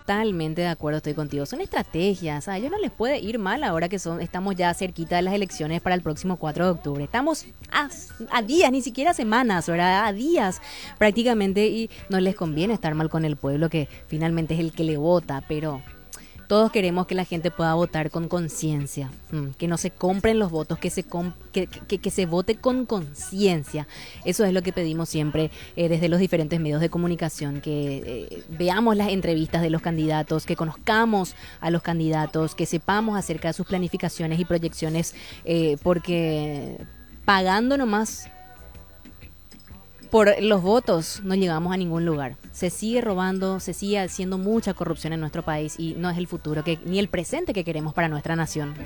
Totalmente de acuerdo, estoy contigo. Son estrategias. A ellos no les puede ir mal ahora que estamos ya cerquita de las elecciones para el próximo 4 de octubre. Estamos a días, ni siquiera semanas, ¿verdad? A días prácticamente, y no les conviene estar mal con el pueblo, que finalmente es el que le vota, pero todos queremos que la gente pueda votar con conciencia, que no se compren los votos, que se vote con conciencia. Eso es lo que pedimos siempre desde los diferentes medios de comunicación, que veamos las entrevistas de los candidatos, que conozcamos a los candidatos, que sepamos acerca de sus planificaciones y proyecciones, porque pagando nomás por los votos no llegamos a ningún lugar. Se sigue robando, se sigue haciendo mucha corrupción en nuestro país y no es el futuro ni el presente que queremos para nuestra nación.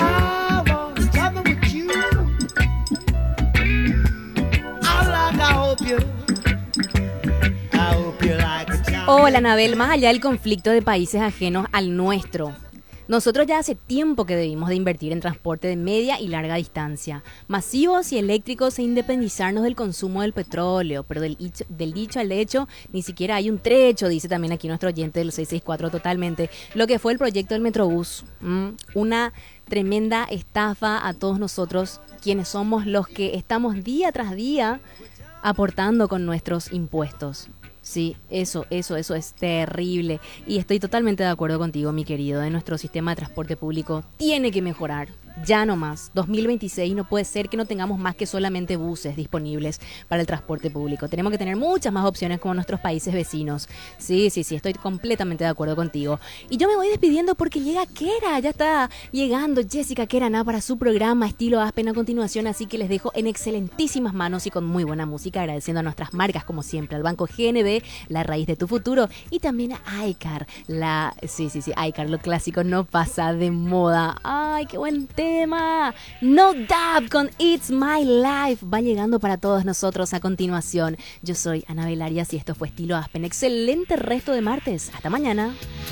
Hola, Anabel, más allá del conflicto de países ajenos al nuestro, nosotros ya hace tiempo que debimos de invertir en transporte de media y larga distancia, masivos y eléctricos, e independizarnos del consumo del petróleo, pero del dicho al hecho ni siquiera hay un trecho, dice también aquí nuestro oyente del 664, totalmente. Lo que fue el proyecto del Metrobús, una tremenda estafa a todos nosotros, quienes somos los que estamos día tras día aportando con nuestros impuestos. Sí, eso es terrible. Y estoy totalmente de acuerdo contigo, mi querido. De nuestro sistema de transporte público tiene que mejorar. Ya no más. 2026 no puede ser que no tengamos más que solamente buses disponibles para el transporte público. Tenemos que tener muchas más opciones como nuestros países vecinos. Sí, estoy completamente de acuerdo contigo. Y yo me voy despidiendo porque llega Kera. Ya está llegando Jessica Keraná para su programa Estilo Aspen a continuación. Así que les dejo en excelentísimas manos y con muy buena música, agradeciendo a nuestras marcas como siempre, al Banco GNB, la raíz de tu futuro, y también a iCar. iCar, lo clásico no pasa de moda. ¡Ay, qué buen tema! No Doubt con It's My Life va llegando para todos nosotros a continuación. Yo soy Anabel Arias y esto fue Estilo Aspen. Excelente resto de martes. Hasta mañana.